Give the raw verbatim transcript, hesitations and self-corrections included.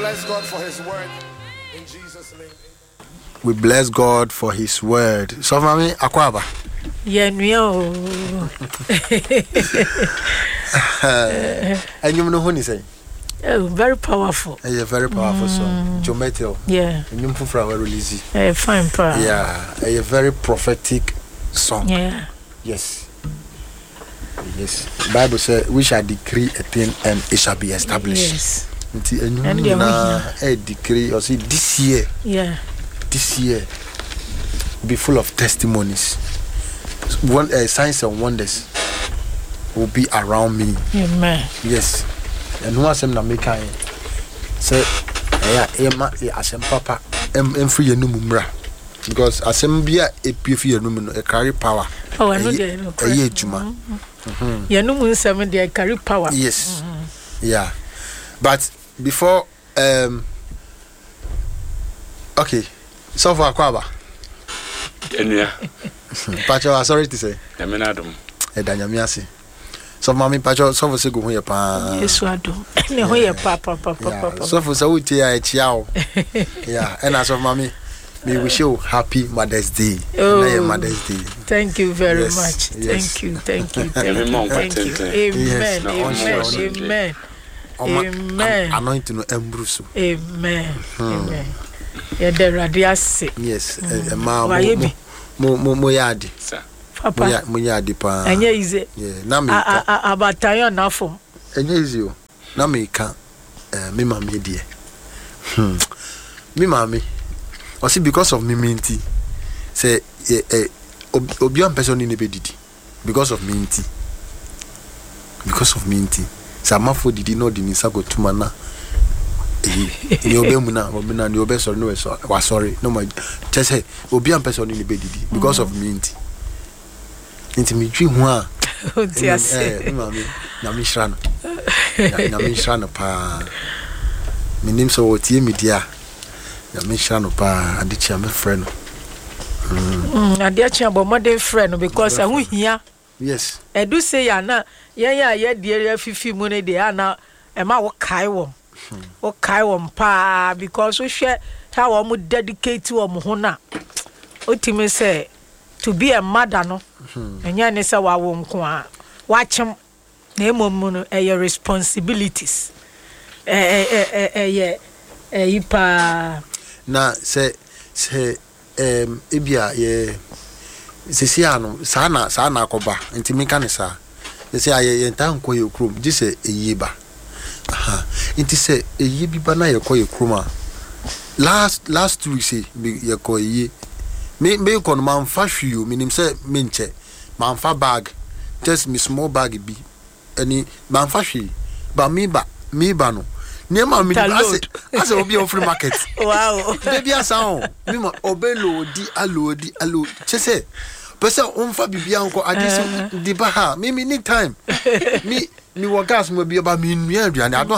bless God for his word in Jesus' name. We bless God for his word. So mami akwaba. Yeah, no. And you know who is saying? Oh, very powerful. Yeah, very powerful mm. song. Jometio. Yeah. And you move from release. Uh, fine power. Yeah, a very prophetic song. Yeah. Yes. Yes. The Bible says we shall decree a thing and it shall be established. Yes. And, and you know, a decree or see this year. Yeah. This year be full of testimonies. One uh, signs and wonders will be around me. Amen. Yes. And who has them na make I say yeah, Emma asem papa em em free no mumra because asem bia e pie free no no e carry power. Oh, I know they know. Eh ejuma. Mhm. Ya no mun sem dey carry power. Yes. Mm-hmm. Yeah. But before um okay. So for akwaba. Enua. Pacho, sorry to say. Yamenadum. E danyamiase. So mami pacho so for say go here pa. Yes ado. Ne ho ye pa pa pa pa. So for say we tia e chiao. Yeah, and as of mami we wish you happy Mother's Day. Oh, Mother's Day. Thank you very yes, much. Yes. Thank you. Thank you. Thank you. Thank you. Amen. Yes. Amen. Amen. Amen. Anointing no embrusu. Amen. Amen. Yeah, the radiasi. Yes. E ma mo mo mo yadi. Papa. Mo yadi pa. Anya easy. Yeah. Na me ka. Abatayo na fo. Anya easy o. Na me ka eh me mama die. Hmm. Me mama also because of me minty say eh eh obi am person ni be didi because of minty because of minty samafo didi no di ni sago tumana eh ni obe mu na obi na ni obe sorry no so wa sorry no ma just say obi am person ni be didi because of minty inti mi twi hu a onti ase eh mama na mi shra no na mi shra no pa mi nim so otie mi dia ya me shano pa adichia me friend mm adichia bo modern friend because ahu hia yes edu say ya na yen ya ye die afifi mu ne de ana e ma wo kai wo wo kai wo pa because wo hwe how wo mu dedicate wo ho na otime say to be a mother no enya ne say wa wo nko a wa chem na emom no e your responsibilities eh eh eh eh eh ipa na se se em ebia ye se si anu sa na sa na akoba nti meka ne sa se aye ye ntan ko ye krom ji se eyiba aha nti se eyi bi ba na ye ko ye krom a last last week say ye ko ye me me ko no man fa hwiu minim se menche man fa bag just me small bag bi ani man fa hwi ba me ba me ba no Nema mi ase ase obi on free market. Wow. Baby asan mi mo obelo di alodi alo chese. Pese on fa bibia nko adisi di ba ha. Mi mi need time. Mi mi wo gas mo bi ba mi nua aduane.